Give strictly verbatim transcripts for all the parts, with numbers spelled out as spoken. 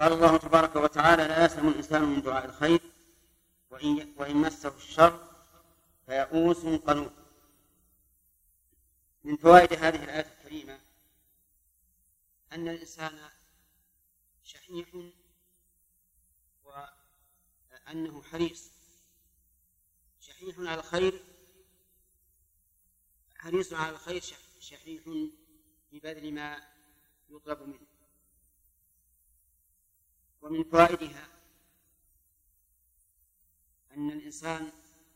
قال الله تبارك وتعالى: لا يسلم الإنسان من دعاء الخير وإن مسه الشر فيئوس قنوط. من فوائد هذه الآية الكريمة أن الإنسان شحيح وأنه حريص، شحيح على الخير، حريص على الخير، شحيح في بذل ما يطلب منه. ومن فوائدها أن الإنسان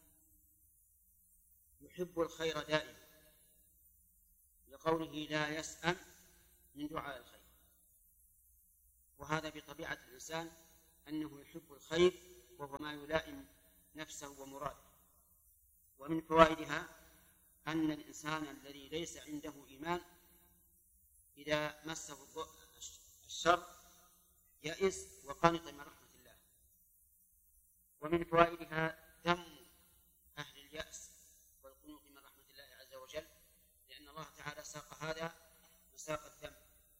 يحب الخير دائما، لقوله: لا يسأم من دعاء الخير. وهذا بطبيعة الإنسان أنه يحب الخير، وهو ما يلائم نفسه ومراده. ومن فوائدها أن الإنسان الذي ليس عنده إيمان إذا مسه الشر يئس وقنط من رحمة الله. ومن فوائدها ذم أهل اليأس والقنوط من رحمة الله عز وجل، لأن الله تعالى ساق هذا وساق الذم.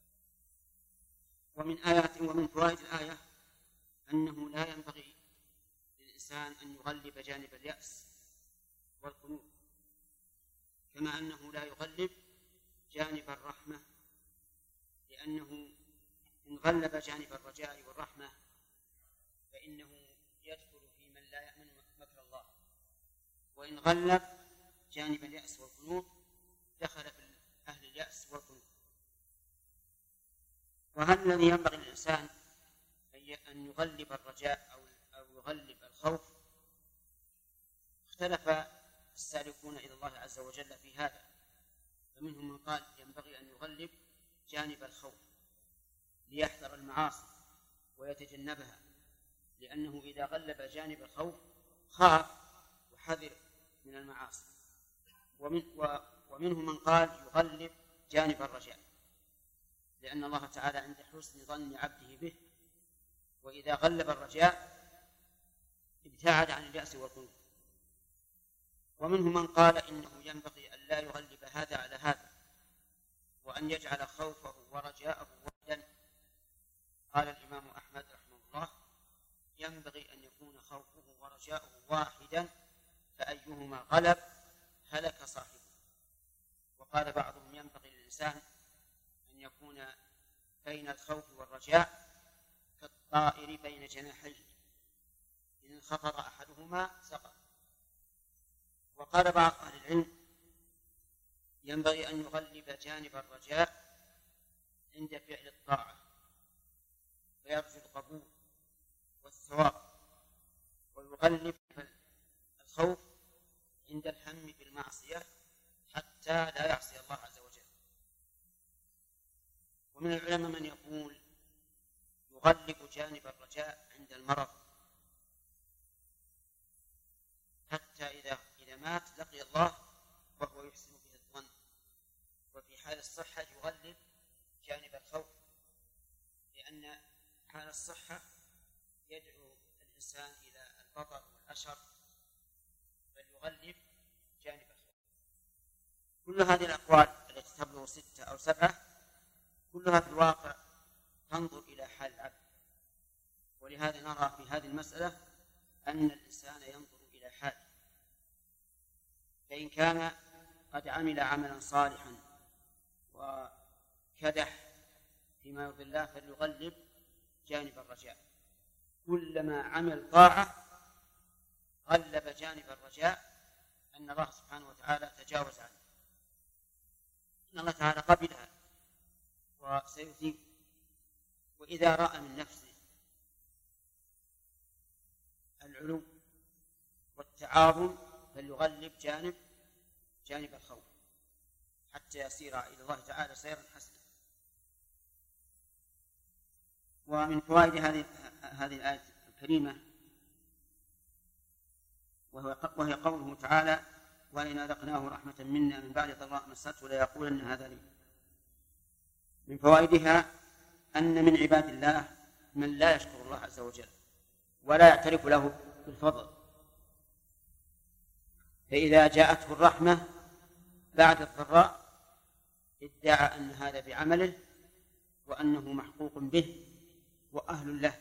ومن آيات ومن فوائد الآية أنه لا ينبغي للإنسان أن يغلب جانب اليأس والقنوط، كما أنه لا يغلب جانب الرحمة، لأنه إن غلب جانب الرجاء والرحمة فإنه يدخل في من لا يأمن مكر الله، وإن غلب جانب اليأس والقنوط دخل في أهل اليأس والقنوط. وهل الذي ينبغي للإنسان أن يغلب الرجاء أو يغلب الخوف؟ اختلف السالكون إلى الله عز وجل في هذا، فمنهم من قال ينبغي أن يغلب جانب الخوف ليحذر المعاصي ويتجنبها، لأنه إذا غلب جانب الخوف خاف وحذر من المعاصي. ومن ومنهم من قال يغلب جانب الرجاء، لأن الله تعالى عند حسن ظن عبده به، وإذا غلب الرجاء ابتعد عن اليأس والقنوط. ومنهم من قال إنه ينبغي أن لا يغلب هذا على هذا، وأن يجعل خوفه ورجاءه واحدا. قال الإمام أحمد رحمه الله: ينبغي أن يكون خوفه ورجاؤه واحدا، فأيهما غلب هلك صاحبه. وقال بعضهم: ينبغي للإنسان أن يكون بين الخوف والرجاء كالطائر بين جناحيه، إن انخفض أحدهما سقط. وقال بعض أهل العلم: ينبغي أن يغلب جانب الرجاء عند فعل الطاعة فيرجو القبول والثواب، ويغلب الخوف عند الهم بالمعصية حتى لا يعصي الله عز وجل. ومن العلماء من يقول يغلب جانب الرجاء عند المرض، حتى إذا إذا مات لقي الله وهو يحسن به الظن. وفي حال الصحة يغلب جانب الخوف، لأن حال الصحة يدعو الإنسان إلى البطر والأشر، فليغلب جانب الخوف. كل هذه الأقوال التي تبلغ ستة أو سبعة كلها في الواقع تنظر إلى حال العبد، ولهذا نرى في هذه المسألة أن الإنسان ينظر إلى حاله، فإن كان قد عمل عملا صالحا وكدح فيما يرضي الله فليغلب جانب الرجاء. كلما عمل طاعة غلب جانب الرجاء أن الله سبحانه وتعالى تجاوز عنه، أن الله تعالى قبلها وسيثيب. وإذا رأى من نفسه العلو والتعاظم فليغلب جانب جانب الخوف حتى يسير إلى الله تعالى سيرا حسنا. ومن فوائد هذه هذه الآية الكريمة وهي قوله تعالى: وإن أذقناه رحمة منا من بعد ضراء مسته ليقولن هذا لي. من فوائدها أن من عباد الله من لا يشكر الله عز وجل ولا يعترف له بالفضل، فإذا جاءته الرحمة بعد الضراء ادعى أن هذا بعمله وأنه محقوق به وأهل له،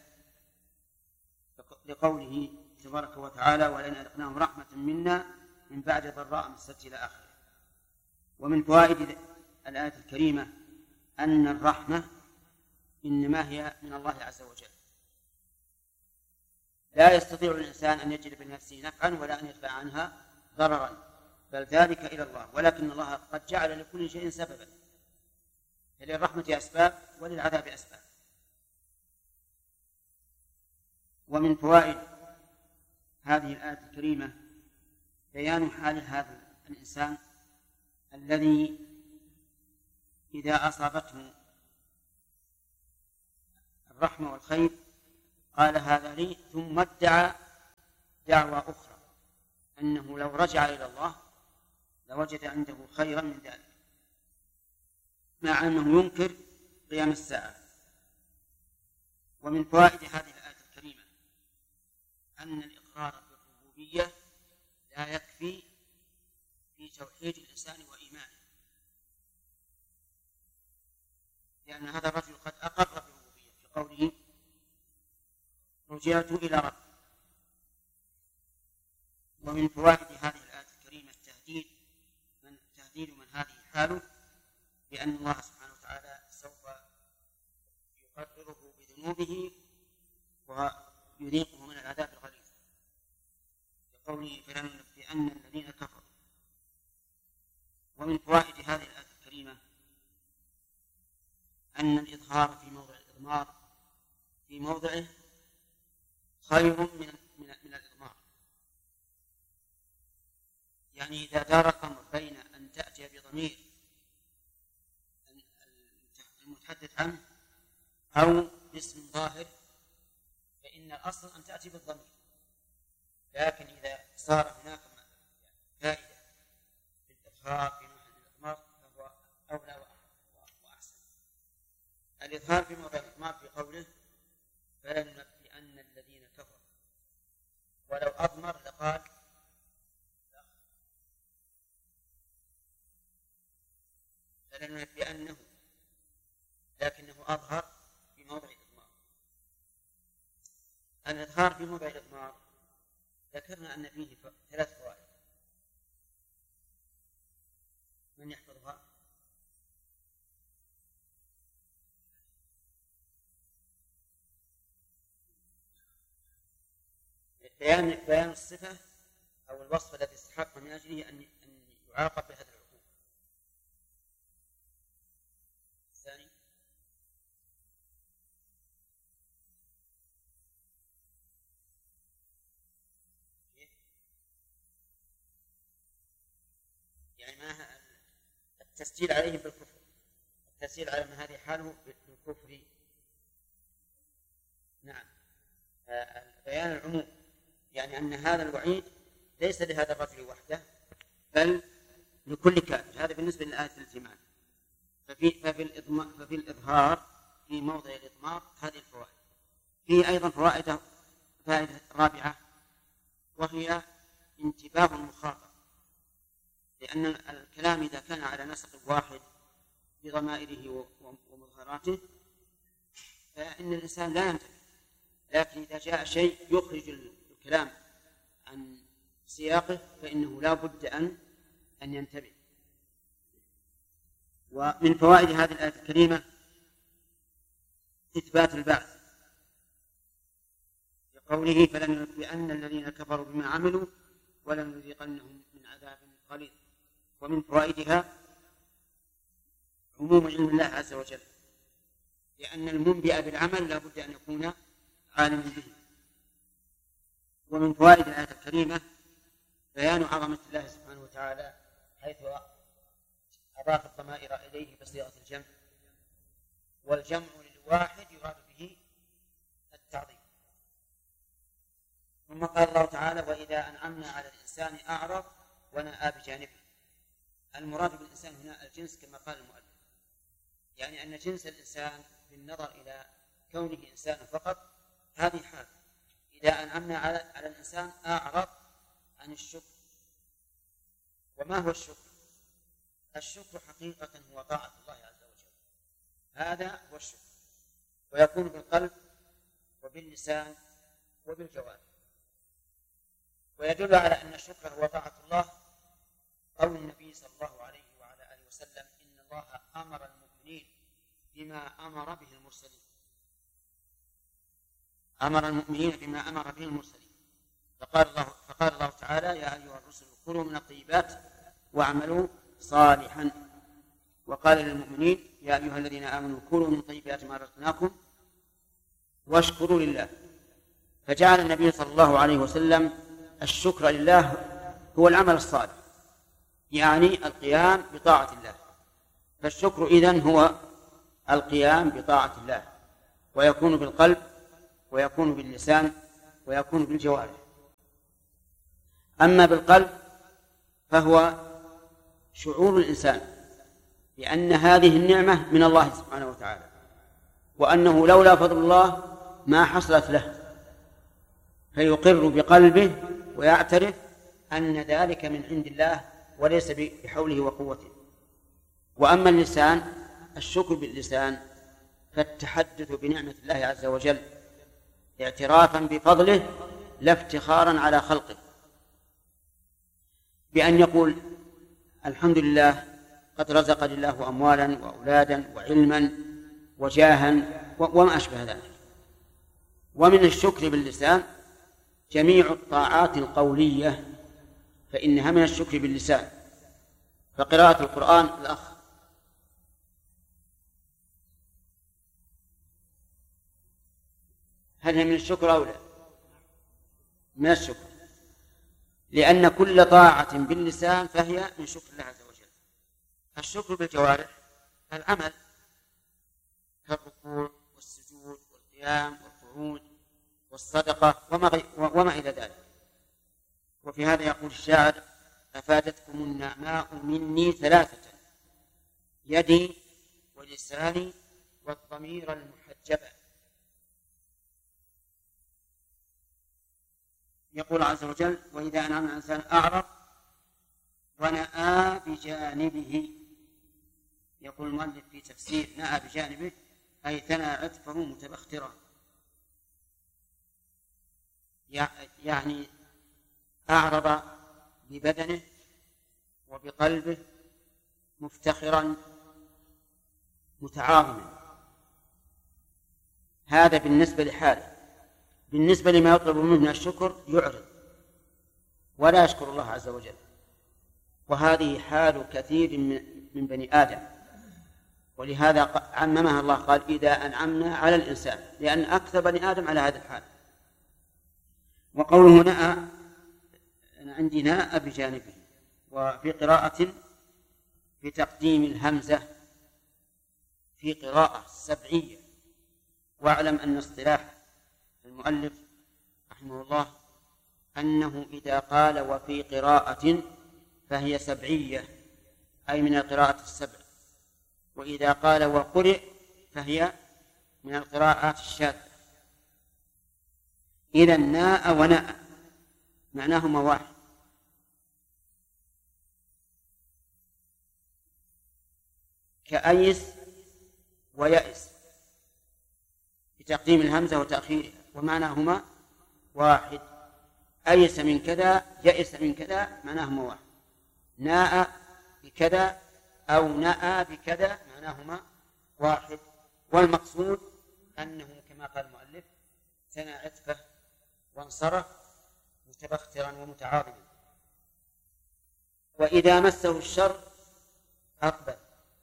لقوله تبارك وتعالى: ولئن أذقناهم رحمة منا من بعد ضراء مسته إلى آخره. ومن فوائد الآية الكريمة أن الرحمة إنما هي من الله عز وجل، لا يستطيع الإنسان أن يجلب لنفسه نفعا ولا أن يدفع عنها ضررا، بل ذلك إلى الله، ولكن الله قد جعل لكل شيء سببا، فللرحمة أسباب وللعذاب أسباب. ومن فوائد هذه الآية الكريمة بيان حال هذا الإنسان الذي إذا أصابته الرحمة والخير قال هذا لي، ثم ادعى دعوى أخرى أنه لو رجع إلى الله لوجد عنده خيرا من ذلك، مع أنه ينكر قيام الساعة. ومن فوائد هذه الآية الكريمة أن الإقرار بالربوبية لا يكفي في توحيد الإنسان وإيمانه، لأن هذا الرجل قد أقر بالربوبية في قوله: رجعت إلى ربي. ومن فوائد هذه الآية الكريمة التهديد من تهديد من هذه حاله بأن الله سبحانه وتعالى سوف يقرره بذنوبه ويذيقه من العذاب الغليظ، لقوله: فلننبئن الذين كفروا. ومن فوائد هذه الآية الكريمة أن الإظهار في موضع الإضمار في موضعه خير من من من الإضمار، يعني إذا دار الأمر بين أن تأتي بضمير المتحدث عنه أو باسم ظاهر فإن الأصل أن تأتي بالضمير، لكن إذا صار هناك فائدة في الإظهار في موضع الإضمار فهو أولى وأحسن. الإظهار في موضع الإضمار في قوله: فلننبئن الذين كفروا، ولو أضمر لقال فلننبئنه، لكنه أظهر في موضع الإضمار. الإظهار في موضع الإضمار ذكرنا أن فيه ثلاث فوائد، من يحفظها؟ بيان بيان الصفة أو الوصف الذي استحق من أجله أن أن يعاقب بهذا العقوبة. الثاني يعني ما التسجيل عليهم بالكفر، التسجيل على ما هذه حاله بالكفر. نعم، بيان العموم، يعني أن هذا الوعيد ليس لهذا الرجل وحده بل لكل كافر. هذا بالنسبة للآية التي معنا. ففي, ففي, الإضمار ففي الإظهار في موضع الإضمار هذه الفوائد. فيه أيضا فوائد فائدة رابعة، وهي انتباه المخاطب، لأن الكلام إذا كان على نسق واحد بضمائره ومظهراته فإن الإنسان لا ينتبه، لكن إذا جاء شيء يخرج الكلام عن سياقه فإنه لا بد أن أن ينتبه. ومن فوائد هذه الآية الكريمة إثبات البعث، لقوله: فلننبئن الذين كفروا بما عملوا ولنذيقنهم من عذاب غليظ. ومن فوائدها عموم علم الله عز وجل، لأن المنبئ بالعمل لا بد أن يكون عالما به. ومن فوائد الآية الكريمة بيان عظمة الله سبحانه وتعالى، حيث أضاف الضمائر إليه بصيغة الجمع، والجمع للواحد يراد به التعظيم. ثم قال الله تعالى: وإذا أنعمنا على الإنسان أعرض ونأى بجانبه. المراد بالإنسان هنا الجنس كما قال المؤلف، يعني أن جنس الإنسان بالنظر إلى كونه إنسانا فقط هذه حال. إذا أنعمنا على, على الإنسان أعرض عن الشكر. وما هو الشكر؟ الشكر حقيقة هو طاعة الله عز وجل، هذا هو الشكر، ويكون بالقلب وباللسان وبالجوارح. ويدل على أن الشكر هو طاعة الله قول النبي صلى الله عليه وعلى آله وسلم إن الله أمر المؤمنين بما أمر به المرسلين أمر المؤمنين بما أمر به المرسلين فقال الله, فقال الله تعالى يا أيها الرسل كلوا من الطيبات واعملوا صالحا. وقال للمؤمنين يا أيها الذين آمنوا كلوا من طيبات ما رزقناكم واشكروا لله. فجعل النبي صلى الله عليه وسلم الشكر لله هو العمل الصالح، يعني القيام بطاعة الله. فالشكر إذن هو القيام بطاعة الله، ويكون بالقلب ويكون باللسان ويكون بالجوارح. أما بالقلب فهو شعور الإنسان بأن هذه النعمة من الله سبحانه وتعالى، وأنه لولا فضل الله ما حصلت له، فيقر بقلبه ويعترف أن ذلك من عند الله وليس بحوله وقوته. وأما اللسان الشكر باللسان فالتحدث بنعمة الله عز وجل اعترافا بفضله لا افتخارا على خلقه، بأن يقول الحمد لله قد رزقني الله أموالا وأولادا وعلما وجاها وما أشبه ذلك. ومن الشكر باللسان جميع الطاعات القولية فإنها من الشكر باللسان، فقراءة القرآن الأخ هل هي من الشكر أو لا؟ من الشكر، لأن كل طاعة باللسان فهي من شكر الله عز وجل. الشكر بالجوارح العمل كالركوع والسجود والقيام والقعود والصدقة وما, وما إلى ذلك. وفي هذا يقول الشاعر أفادتكم النعماء مني ثلاثة يدي ولساني والضمير المحجبة. يقول عز وجل وإذا أنعم الإنسان أعرض ونأى بجانبه. يقول المؤلف في تفسير نأى بجانبه أي ثنى عطفه متبخترا، يعني أعرض ببدنه وبقلبه مفتخرا متعاظما. هذا بالنسبة لحاله. بالنسبة لما يطلب منه من الشكر يعرض ولا يشكر الله عز وجل، وهذه حال كثير من بني آدم، ولهذا عممها الله قال إذا أنعمنا على الإنسان، لأن أكثر بني آدم على هذا الحال. وقوله نأى أنا عندي ناء بجانبه، وفي قراءة بتقديم الهمزة في قراءة سبعية. واعلم أن اصطلاح المؤلف رحمه الله أنه إذا قال وفي قراءة فهي سبعية أي من القراءة السبع، وإذا قال وقرئ فهي من القراءات الشاذة. إذا ناء وناء معناهما واحد. كأيس ويأس بتقديم الهمزة وتأخيرها، ومعناهما واحد. أيس من كذا يأس من كذا معناهما واحد. ناء بكذا أو نأى بكذا معناهما واحد. والمقصود أنه كما قال المؤلف ثنى عطفه وانصرف متبخترا ومتعاظما. وإذا مسه الشر أقبل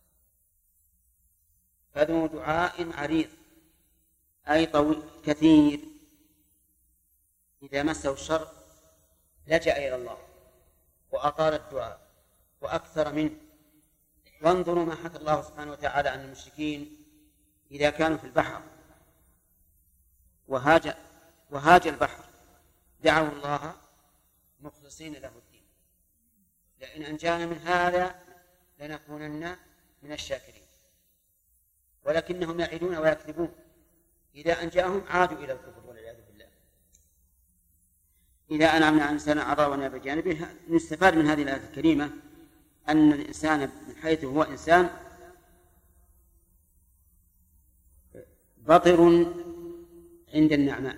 فذو دعاء عريض أي طويل كثير. إذا مسه الشر لجأ إلى الله وأطال الدعاء وأكثر منه. وانظروا ما حكى الله سبحانه وتعالى عن المشركين إذا كانوا في البحر وهاج وهاج البحر دعوا الله مخلصين له الدين لئن أنجانا من هذا لنكونن من الشاكرين. ولكنهم يعدون ويكذبون، إذا أنجاهم عادوا إلى الكفر والعياذ بالله. إذا أنعمنا على الإنسان أعرض ونأى بجانبه. نستفاد من هذه الآية الكريمة أن الإنسان من حيث هو إنسان بطر عند النعماء،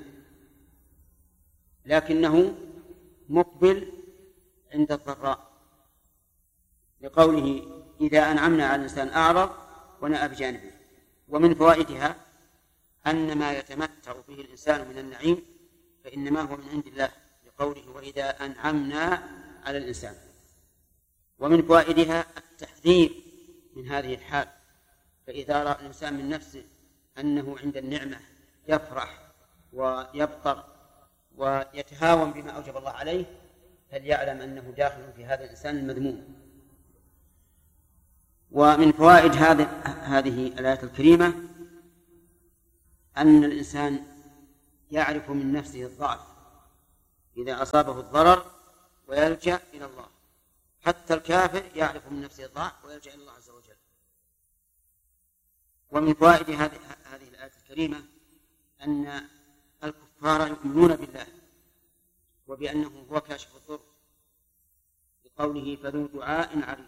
لكنه مقبل عند الضراء، لقوله إذا أنعمنا على الإنسان أعرض ونأى بجانبه. ومن فوائدها أن ما يتمتع به الإنسان من النعيم فإنما هو من عند الله، لقوله وإذا أنعمنا على الإنسان. ومن فوائدها التحذير من هذه الحال، فإذا رأى الإنسان من نفسه أنه عند النعمة يفرح ويبطر ويتهاون بما أوجب الله عليه، فليعلم أنه داخل في هذا الإنسان المذموم. ومن فوائد هذه الآية الكريمة أن الإنسان يعرف من نفسه الضعف إذا أصابه الضرر ويلجأ إلى الله، حتى الكافر يعرف من نفسه الضعف ويلجأ إلى الله عز وجل. ومن فوائد هذه الآية الكريمة أن الكفار يؤمنون بالله وبأنه هو كاشف الضر، بقوله فذو دعاء عريض.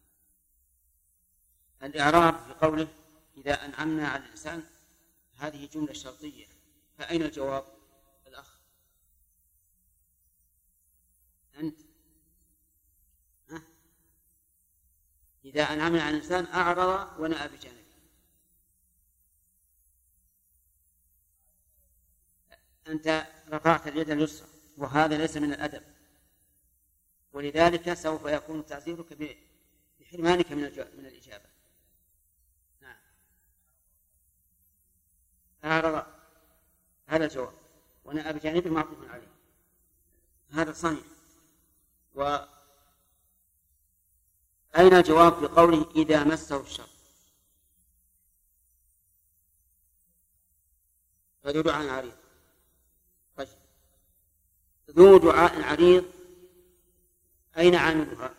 الإعراب في قوله إذا أنعمنا على الإنسان هذه جملة شرطية، فأين الجواب؟ الأخ أنت ها؟ إذا أنعمنا على الإنسان أعرض ونأى بجانبه. أنت رفعت اليد اليسرى وهذا ليس من الأدب، ولذلك سوف يكون تعزيرك بحرمانك من من الإجابة. نعم أعرض هذا الجواب ونأى بجانبه معطوف عليه، هذا صحيح. وأين الجواب في قوله إذا مسه الشر؟ فذو دعاء عريض. طيب ذو دعاء عريض أين عاملها؟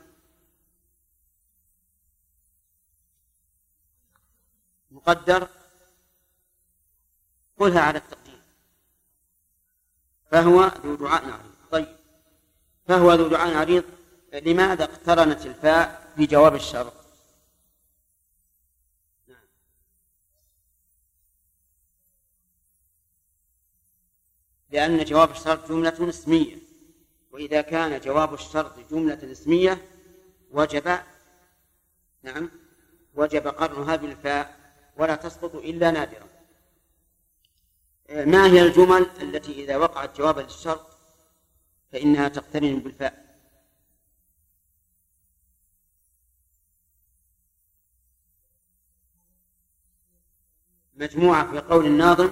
مقدر، قلها على التقدير، فهو ذو دعاء عريض. طيب فهو ذو دعاء عريض، لماذا اقترنت الفاء في جواب الشرط؟ نعم. لأن جواب الشرط جملة اسمية، وإذا كان جواب الشرط جملة اسمية وجب نعم وجب قرنها بالفاء ولا تسقط إلا نادرا. ما هي الجمل التي إذا وقعت جوابا للشرط فإنها تقترن بالفاء؟ مجموعة في قول الناظم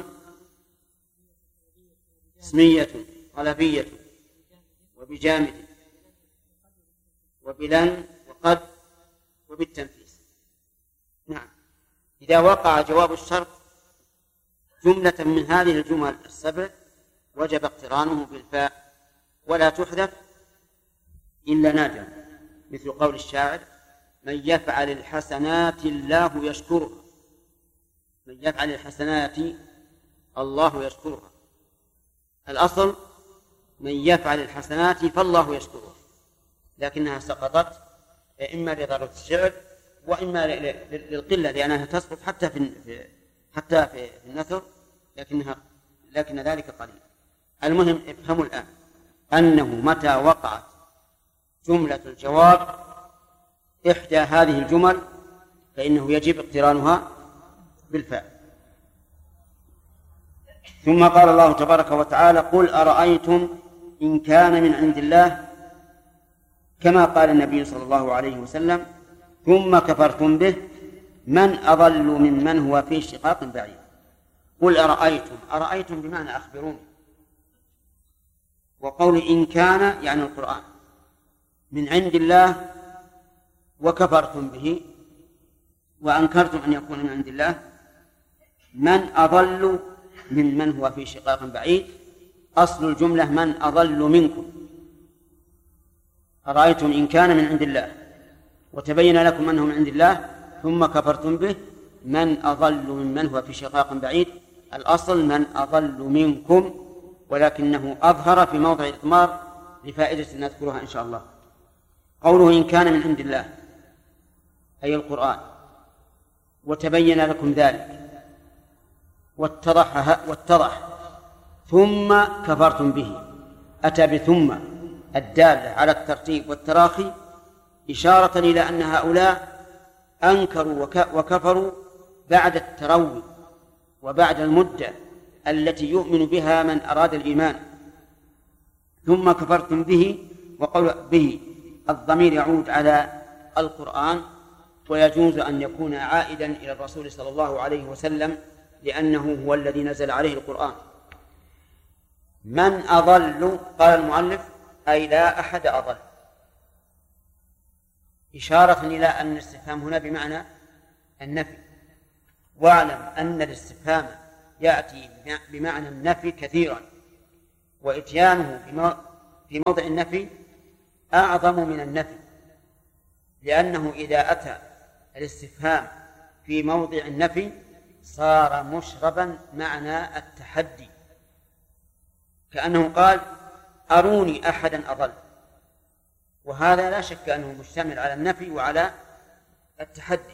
اسمية طلبية وبجامد وبلن وقد وبالتنفيس. نعم إذا وقع جواب الشرط جملة من هذه الجمل السبع وجب اقترانه بالفاء ولا تحذف إلا نادرا، مثل قول الشاعر من يفعل الحسنات الله يشكرها، من يفعل الحسنات الله يشكرها. الأصل من يفعل الحسنات فالله يشكرها، لكنها سقطت إما لضرورة الشعر وإما للقلة، لأنها تسقط حتى في حتى في النثر، لكنها لكن ذلك قليل. المهم افهموا الآن أنه متى وقعت جملة الجواب إحدى هذه الجمل فإنه يجب اقترانها بالفاء. ثم قال الله تبارك وتعالى قل أرأيتم إن كان من عند الله، كما قال النبي صلى الله عليه وسلم ثم كفرتم به من أضل ممن هو في شقاق بعيد. قل أرأيتم، أرأيتم بمعنى أخبروني، وقول إن كان يعني القرآن من عند الله وكفرتم به وأنكرتم أن يكون من عند الله، من أضل ممن هو في شقاق بعيد. أصل الجملة من أضل منكم، أرأيتم إن كان من عند الله وتبين لكم أنه من عند الله ثم كفرتم به من أضل ممن هو في شقاق بعيد. الأصل من أضل منكم، ولكنه أظهر في موضع الإضمار لفائدة نذكرها إن شاء الله. قوله إن كان من عند الله أي القرآن وتبين لكم ذلك واتضح, واتضح ثم كفرتم به. أتى بثم الدالة على الترتيب والتراخي إشارة إلى أن هؤلاء أنكروا وكفروا بعد التروي وبعد المدة التي يؤمن بها من أراد الإيمان. ثم كفرتم به، وقول به الضمير يعود على القرآن، ويجوز أن يكون عائدا إلى الرسول صلى الله عليه وسلم لأنه هو الذي نزل عليه القرآن. من أضل، قال المؤلف أي لا أحد أضل، إشارة إلى أن الاستفهام هنا بمعنى النفي. واعلم أن الاستفهام يأتي بمعنى النفي كثيرا، وإتيانه في موضع النفي أعظم من النفي، لأنه إذا أتى الاستفهام في موضع النفي صار مشربا معنى التحدي، كأنه قال أروني أحدا أضل، وهذا لا شك أنه مشتمل على النفي وعلى التحدي.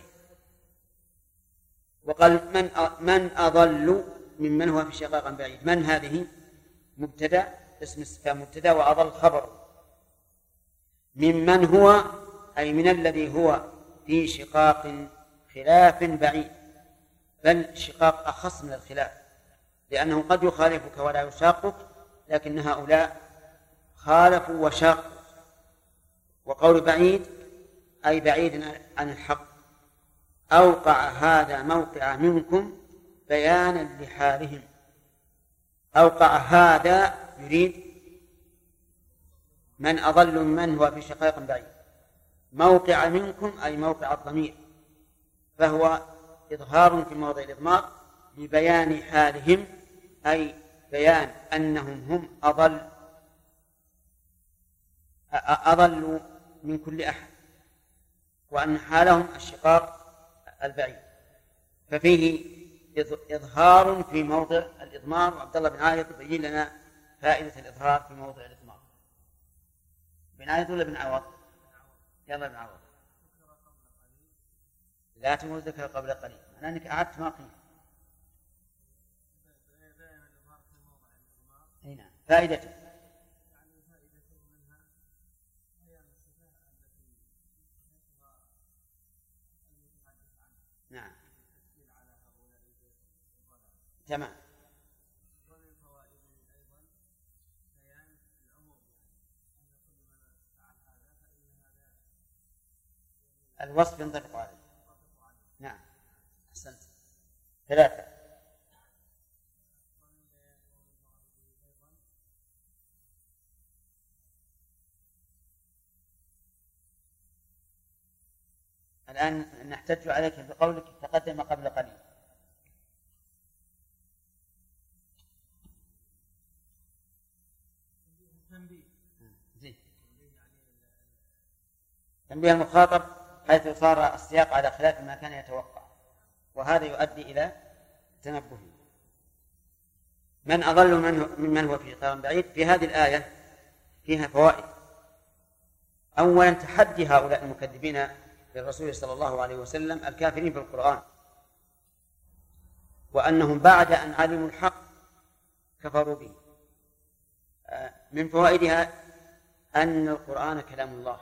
وقال من من أضل ممن هو في شقاق بعيد. من هذه مبتدأ، اسم استفهام مبتدأ، وأضل خبر. ممن هو أي من الذي هو في شقاق خلاف بعيد، بل شقاق أخص من الخلاف، لأنه قد يخالفك ولا يشاقك، لكن هؤلاء خالفوا وشاقوا. وقول بعيد أي بعيد عن الحق. أوقع هذا موقع منكم بيانا لحالهم. أوقع هذا يريد من أضل من هو في شقاق بعيد. موقع منكم أي موقع الضمير، فهو إظهار في موضع الإضمار لبيان حالهم، أي بيان أنهم هم أضل أضلوا من كل أحد، وأن حالهم الشقاق البعيد. ففيه إظهار في موضع الإضمار. وعبد الله بن عايض يبين لنا فائدة الإظهار في موضع الإضمار. بن عايض ولا بن عوض؟ يلا بن عوض. لا تموت ذكر قبل قليل، معناه أنك أعدت ما قيل. هنا فائدته نعم تمام. الوصف ينطبق عليه. نعم أحسنت. ثلاثة. الآن نحتج عليك بقولك تقدم قبل قليل. تنبيه المخاطب حيث صار السياق على خلاف ما كان يتوقع، وهذا يؤدي إلى تنبه. من أضل ممن هو في شقاق بعيد. في هذه الآية فيها فوائد. أولا تحدي هؤلاء المكذبين للرسول صلى الله عليه وسلم الكافرين بالقرآن، وأنهم بعد أن علموا الحق كفروا به. من فوائدها أن القرآن كلام الله،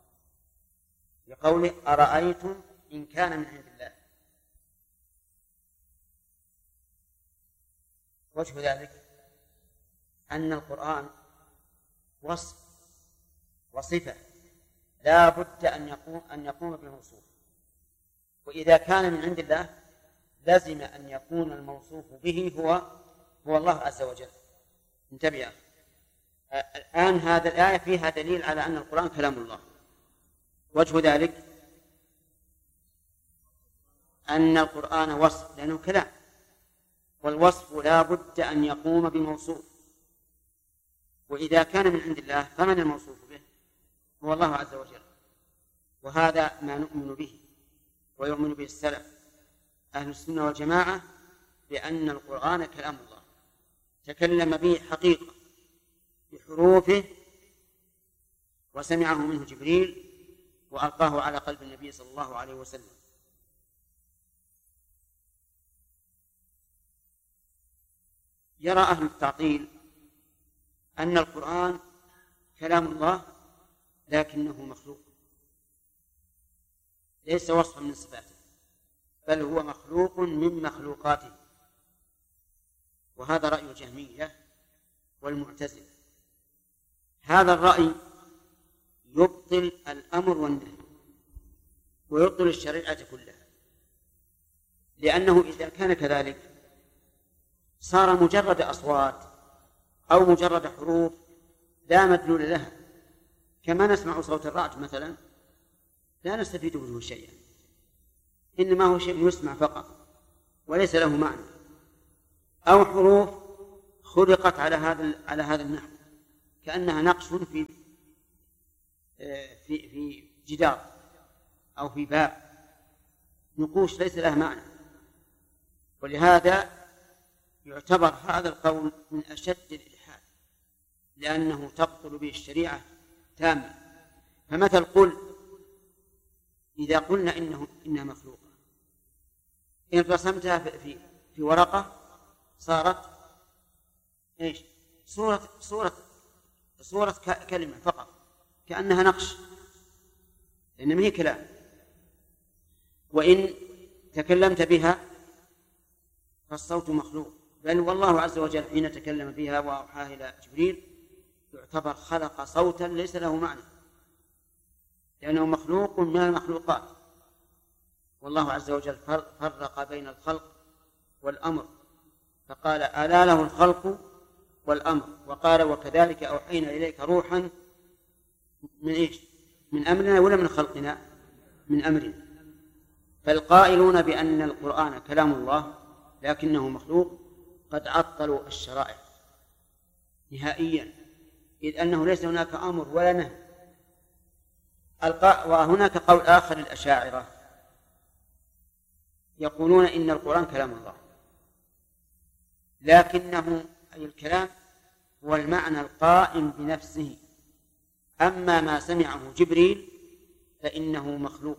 لقوله أرأيتم إن كان من عند الله. وجه ذلك أن القرآن وصف وصفة لا بد أن يقوم أن يقوم بالموصوف، وإذا كان من عند الله لازم أن يكون الموصوف به هو هو الله عز وجل. انتبه. الآن هذا الآية فيها دليل على أن القرآن كلام الله. وجه ذلك أن القرآن وصف لأنه كلام، والوصف لا بد أن يقوم بموصوف، وإذا كان من عند الله فمن الموصوف به؟ هو الله عز وجل. وهذا ما نؤمن به ويؤمن به السلف أهل السنة والجماعة، بأن القرآن كلام الله تكلم به حقيقة بحروفه، وسمعه منه جبريل وألقاه على قلب النبي صلى الله عليه وسلم. يرى أهل التعطيل أن القرآن كلام الله لكنه مخلوق، ليس وصفا من صفاته، بل هو مخلوق من مخلوقاته، وهذا رأي الجهمية والمعتزلة. هذا الرأي يبطل الأمر والنهي ويبطل الشريعة كلها، لأنه إذا كان كذلك صار مجرد أصوات أو مجرد حروف لا مدلول لها، كما نسمع صوت الرعد مثلا لا نستفيد منه شيئا، إنما هو شيء يسمع فقط وليس له معنى، أو حروف خلقت على هذا على هذا النحو كأنها نقش في في في جدار أو في باب، نقوش ليس لها معنى. ولهذا يعتبر هذا القول من أشد الإلحاد، لأنه تبطل به الشريعة تامة. فمثل قل، إذا قلنا إنه إنها مخلوقة، إن رسمتها في في ورقة صارت إيش؟ صورة صورة صورة كلمة فقط، كأنها نقش، إنما هي كلام. وإن تكلمت بها فالصوت مخلوق، بل والله عز وجل حين تكلم بها وأوحاها إلى جبريل يعتبر خلق صوتا ليس له معنى، لأنه مخلوق من المخلوقات. والله عز وجل فرق بين الخلق والأمر، فقال ألا له الخلق والأمر، وقال وكذلك أوحينا إليك روحا من إيش؟ من أمرنا ولا من خلقنا؟ من أمرنا. فالقائلون بأن القرآن كلام الله لكنه مخلوق قد عطلوا الشرائع نهائيا، إذ أنه ليس هناك أمر ولا نهي. وهناك قول آخر للأشاعرة يقولون إن القرآن كلام الله، لكنه أي الكلام هو المعنى القائم بنفسه، أما ما سمعه جبريل فإنه مخلوق.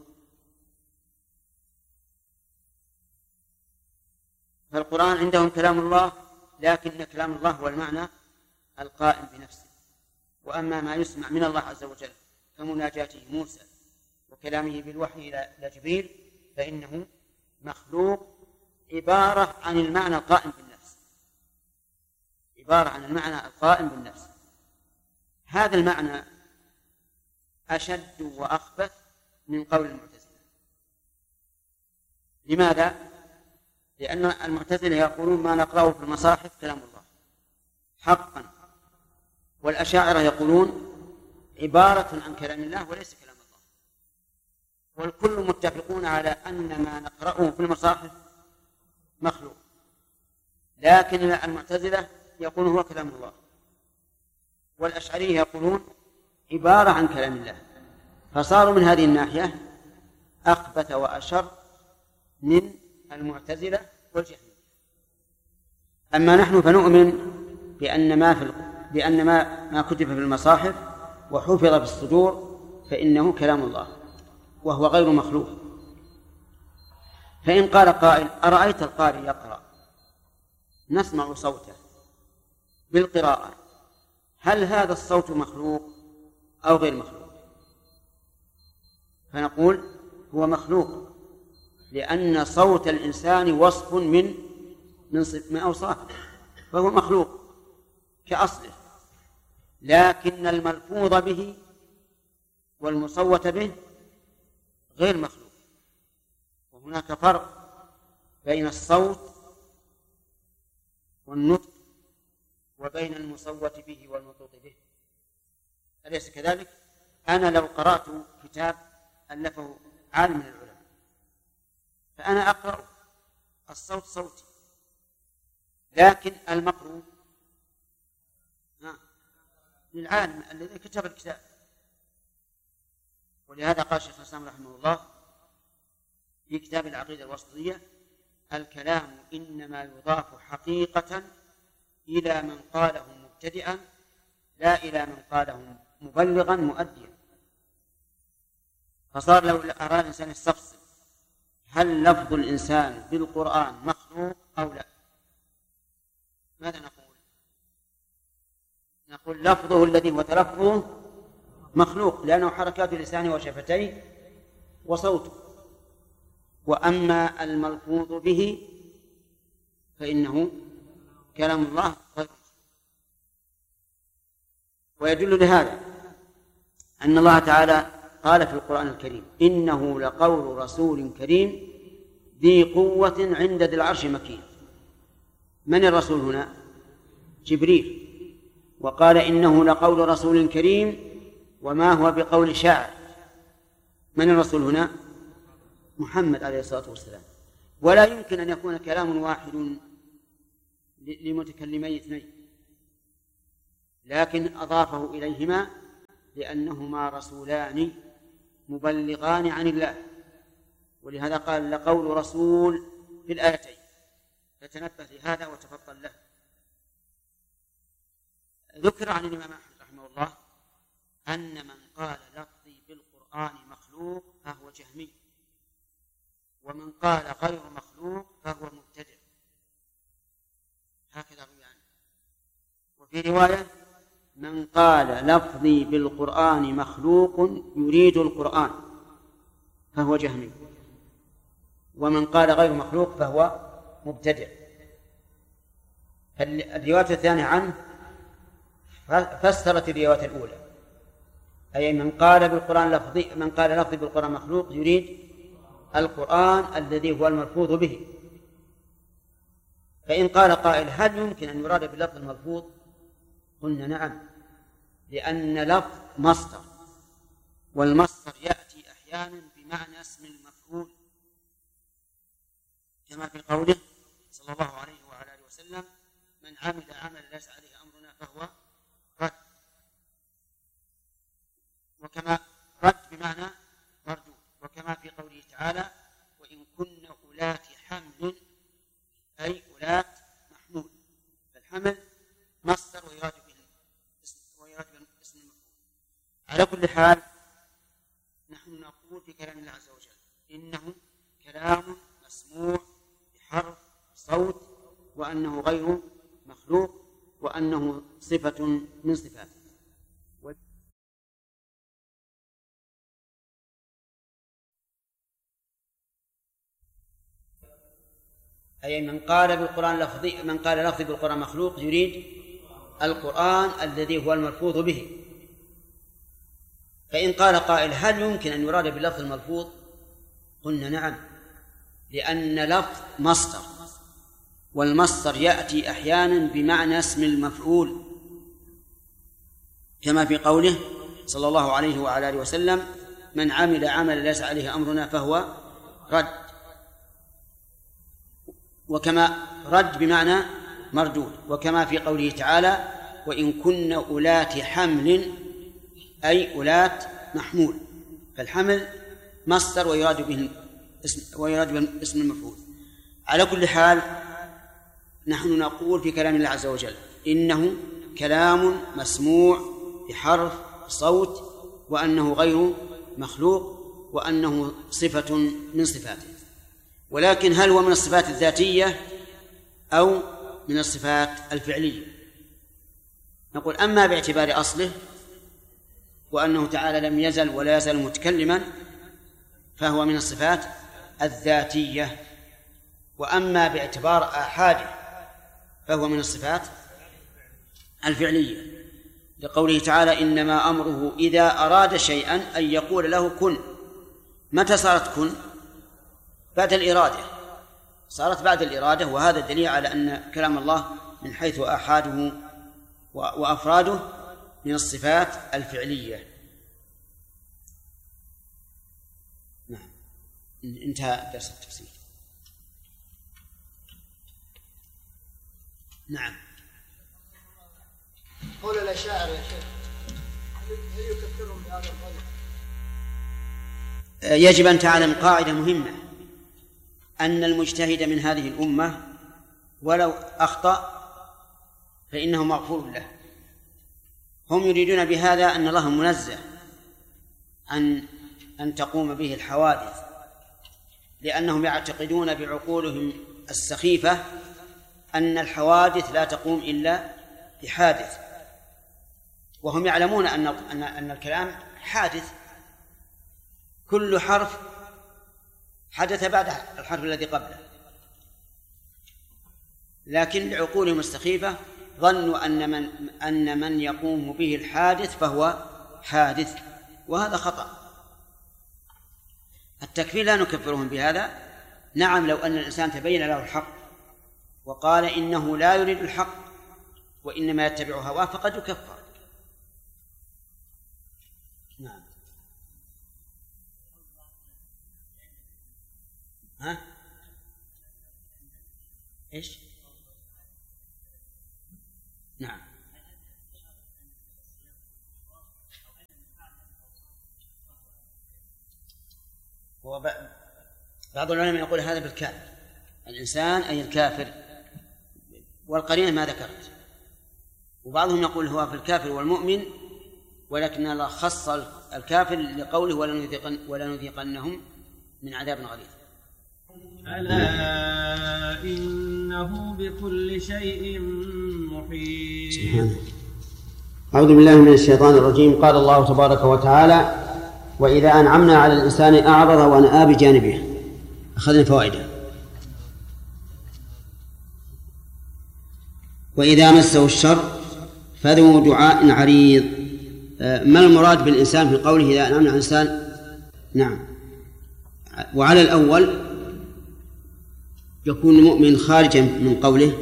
فالقرآن عندهم كلام الله، لكن كلام الله هو المعنى القائم بنفسه. وأما ما يسمع من الله عز وجل كمناجاته موسى وكلامه بالوحي إلى جبريل فإنه مخلوق، عبارة عن المعنى القائم بالنفس، عبارة عن المعنى القائم بالنفس. هذا المعنى أشد وأخبث من قول المعتزلة. لماذا؟ لأن المعتزلة يقولون ما نقرأه في المصاحف كلام الله حقا، والأشاعرة يقولون عبارة عن كلام الله وليس كلام الله، والكل متفقون على أن ما نقرأه في المصاحف مخلوق، لكن المعتزلة يقولون هو كلام الله، والأشعرية يقولون عبارة عن كلام الله، فصاروا من هذه الناحية أخبث وأشر من المعتزلة والجهمية. أما نحن فنؤمن بأن ما في بأن ما ما كتب في المصاحف وحفظ في الصدور فإنه كلام الله وهو غير مخلوق. فإن قال قائل أرأيت القارئ يقرأ نسمع صوته بالقراءة، هل هذا الصوت مخلوق أو غير مخلوق؟ فنقول هو مخلوق، لأن صوت الإنسان وصف من من أوصافه، فهو مخلوق كأصله، لكن الملفوظ به والمصوت به غير مخلوق. وهناك فرق بين الصوت والنطق وبين المصوت به والمنطوق به، أليس كذلك؟ أنا لو قرأت كتاب ألفه عالم من العلماء فأنا أقرأ الصوت صوتي، لكن المقروء للعالم الذي كتب الكتاب. ولهذا قال الشيخ الإسلام رحمه الله في كتاب العقيدة الوسطية الكلام إنما يضاف حقيقة إلى من قاله مبتدئا لا إلى من قاله مبلغا مؤديا. فصار لو أراد الإنسان يستفسر هل لفظ الإنسان بالقرآن مخلوق أو لا، ماذا نقول؟ نقول لفظه الذي هو تلفظه مخلوق لأنه حركات لسانه وشفتيه وصوته، وأما الملفوظ به فإنه كلام الله غير. ويدل لهذا أن الله تعالى قال في القرآن الكريم إنه لقول رسول كريم ذي قوة عند ذي العرش مكين. من الرسول هنا؟ جبريل. وقال إنه لقول رسول كريم وما هو بقول شاعر. من الرسول هنا؟ محمد عليه الصلاة والسلام. ولا يمكن أن يكون كلام واحد لمتكلمي اثنين، لكن أضافه إليهما لأنهما رسولان مبلغان عن الله، ولهذا قال لقول رسول في الآيتين، فتنبه لهذا وتفضل له. ذكر عن الإمام أحمد رحمه الله أن من قال لفظي بالقرآن مخلوق فهو جهمي، ومن قال غير مخلوق فهو مبتدع، هكذا يعني. وفي رواية من قال لفظي بالقرآن مخلوق يريد القرآن فهو جهمي، ومن قال غير مخلوق فهو مبتدع. الرواية الثانية عنه فسرت الرواية الأولى، أي من قال بالقرآن لفظي من قال لفظي بالقرآن مخلوق يريد القرآن الذي هو الملفوظ به. فإن قال قائل هل يمكن أن يراد باللفظ الملفوظ؟ قلنا نعم، لأن لفظ مصدر، والمصدر يأتي أحيانا بمعنى اسم المفعول، كما في قوله صلى الله عليه وعلى آله وسلم من عمل عملا ليس عليه أمرنا فهو رد، وكما رد بمعنى مردود، وكما في قوله تعالى وإن كن أولات حمل أي أولات محمول، فالحمل مصدر ويراد به ويراد به اسم المفعول. على كل حال نحن نقول في كلام الله عز وجل إنه كلام مسموع بحرف صوت، وأنه غير مخلوق، وأنه صفة من صفاته. أي من قال بالقرآن لفظي من قال لفظي بالقرآن مخلوق يريد القرآن الذي هو الملفوظ به. فإن قال قائل هل يمكن أن يراد باللفظ الملفوظ؟ قلنا نعم، لأن لفظ مصدر، والمصدر يأتي أحيانا بمعنى اسم المفعول، كما في قوله صلى الله عليه وعلى آله وسلم من عمل عملا ليس عليه أمرنا فهو رد، وكما رد بمعنى مردود، وكما في قوله تعالى وإن كن أولات حمل أي أولات محمول، فالحمل مصدر ويراد به اسم ويراد به اسم المفعول. على كل حال نحن نقول في كلام الله عز وجل إنه كلام مسموع بحرف صوت، وأنه غير مخلوق، وأنه صفة من صفاته. ولكن هل هو من الصفات الذاتية أو من الصفات الفعلية؟ نقول أما باعتبار أصله وأنه تعالى لم يزل ولا يزال متكلما فهو من الصفات الذاتية، وأما باعتبار آحاده فهو من الصفات الفعلية، لقوله تعالى إنما أمره إذا أراد شيئا أن يقول له كن. متى صارت كن؟ بعد الإرادة، صارت بعد الإرادة، وهذا دليل على أن كلام الله من حيث آحاده وأفراده من الصفات الفعلية. نعم، انتهى درس التفسير. نعم. قول الأشاعرة يا شيخ هل يكفرهم بهذا القول؟ يجب أن تعلم قاعدة مهمة، أن المجتهد من هذه الأمة ولو أخطأ فإنه مغفور له. هم يريدون بهذا أن الله منزه عن أن تقوم به الحوادث، لأنهم يعتقدون بعقولهم السخيفة أن الحوادث لا تقوم إلا بحادث، وهم يعلمون أن أن أن الكلام حادث، كل حرف حدث بعد الحرف الذي قبله، لكن لعقولهم السخيفة ظنوا أن من أن من يقوم به الحادث فهو حادث، وهذا خطأ. التكفير لا نكفرهم بهذا. نعم، لو أن الإنسان تبين له الحق وقال إنه لا يريد الحق وإنما يتبع هواه فقد يكفر. نعم. ها؟ إيش؟ نعم. بعض العلماء يقول هذا بالكافر، الإنسان أي الكافر، والقرينة ما ذكرت. وبعضهم يقول هو في الكافر والمؤمن، ولكن الله خص الكافر لقوله ولا نذيقنهم من عذاب غليظ. ألا إنه بكل شيء محيط. سبحانه. أعوذ بالله من الشيطان الرجيم. قال الله تبارك وتعالى: وإذا أنعمنا على الإنسان أعرض ونأى بجانبه. أخذنا فوائده. وإذا مسه الشر فذو دعاء عريض. ما المراد بالإنسان في قوله إذا أنعمنا على الإنسان؟ نعم، وعلى الأول يكون المؤمن خارجا من قوله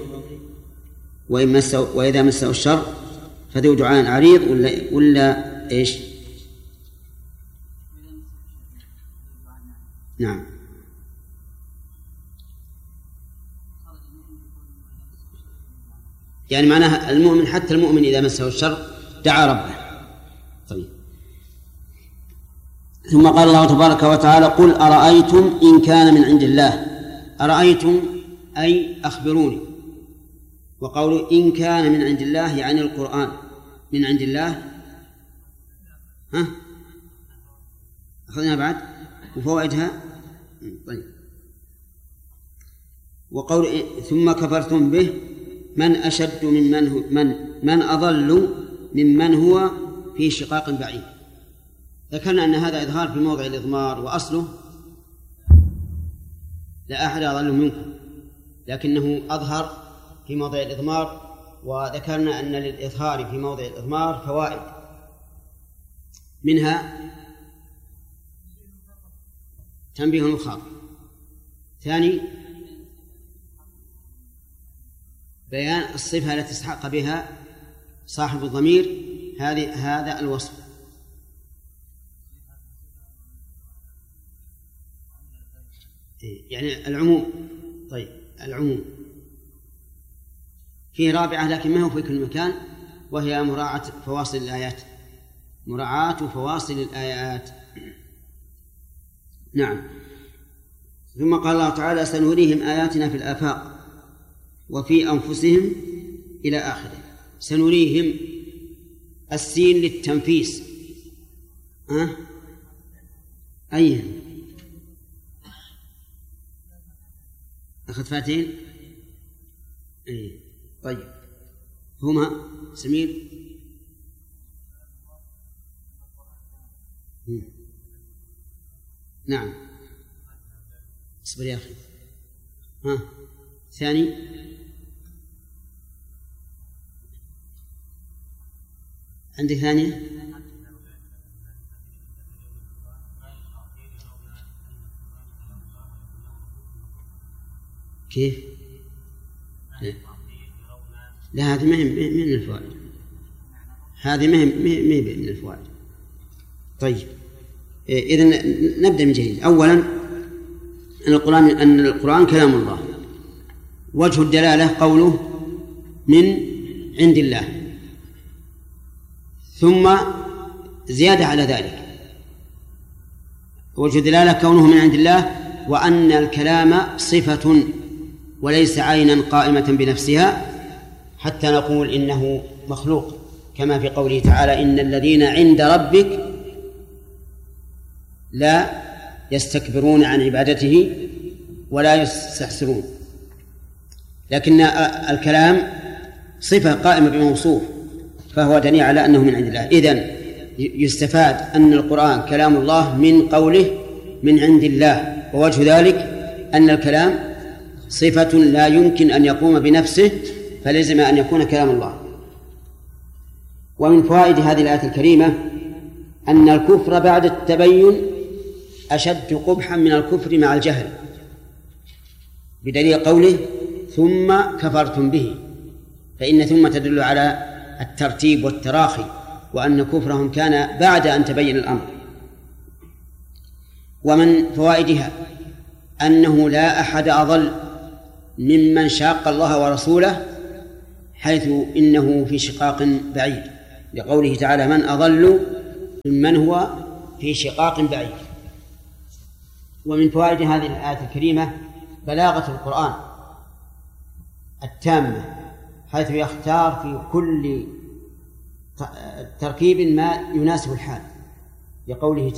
وإذا مسه الشر فذو دعاء عريض، ولا, ولا إيش؟ نعم. يعني معناها المؤمن حتى المؤمن إذا مسه الشر دعا ربه. طيب. ثم قال الله تبارك وتعالى: قل أرأيتم إن كان من عند الله. أرأيتم أي أخبروني. وقول إن كان من عند الله يعني القرآن من عند الله. ها؟ أخذنا بعد وفوائدها. طيب. وقول ثم كفرتم به من أشد من من هو من من أضل ممن هو في شقاق بعيد. ذكرنا أن هذا إظهار في موضع الإضمار، وأصله لا أحد أضل منكم، لكنه أظهر في موضع الإضمار. وذكرنا أن للإظهار في موضع الإضمار فوائد، منها تنبيه المخاطب، ثاني بيان الصفة التي استحق بها صاحب الضمير هذه هذا الوصف، يعني العموم. طيب، العموم فيه رابعة لكن ما هو في كل مكان، وهي مراعاة فواصل الآيات، مراعاة فواصل الآيات. نعم. ثم قال الله تعالى: سنريهم آياتنا في الآفاق وفي أنفسهم إلى آخره. سنريهم، السين للتنفيس. أه؟ أيه أخذ فاتين. أيه. طيب، هما سمير. مم. نعم، اصبر يا أخي. ها ثاني عندك ثانية؟ كيف؟ لا, لا هذه مهم من الفوائد، هذه مهم من الفوائد. طيب، إذن نبدأ من جديد. أولا أن القرآن أن القرآن كلام الله. وجه الدلالة قوله من عند الله، ثم زيادة على ذلك وجه الدلالة كونه من عند الله، وأن الكلام صفة وليس عينا قائمة بنفسها حتى نقول إنه مخلوق، كما في قوله تعالى: إن الذين عند ربك لا يستكبرون عن عبادته ولا يستحسرون. لكن الكلام صفة قائمة بموصوف، فهو دليل على أنه من عند الله. إذن يستفاد أن القرآن كلام الله من قوله من عند الله، ووجه ذلك أن الكلام صفة لا يمكن أن يقوم بنفسه، فلزم أن يكون كلام الله. ومن فوائد هذه الآية الكريمة أن الكفر بعد التبين أشد قبحا من الكفر مع الجهل، بدليل قوله ثم كفرتم به، فإن ثم تدل على الترتيب والتراخي، وأن كفرهم كان بعد أن تبين الأمر. ومن فوائدها أنه لا أحد أضل ممن شاق الله ورسوله، حيث إنه في شقاق بعيد، لقوله تعالى من أضل ممن هو في شقاق بعيد. ومن فوائد هذه الآية الكريمة بلاغة القرآن التامة، حيث يختار في كل تركيب ما يناسب الحال، لقوله